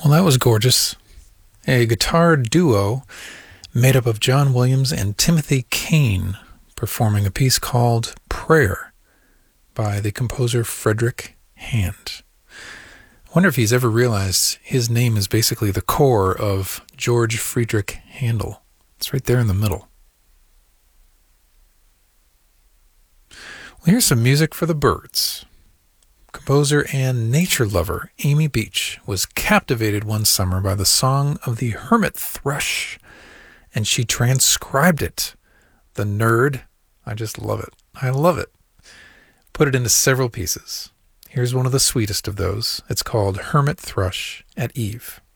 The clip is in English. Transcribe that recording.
Well, that was gorgeous. A guitar duo made up of John Williams and Timothy Kane performing a piece called Prayer by the composer Frederick Hand. I wonder if he's ever realized his name is basically the core of George Friedrich Handel. It's right there in the middle. Well, here's some music for the Byrds. Composer and nature lover Amy Beach was captivated one summer by the song of the hermit thrush, and she transcribed it. The nerd, I just love it. I love it. Put it into several pieces. Here's one of the sweetest of those. It's called Hermit Thrush at Eve.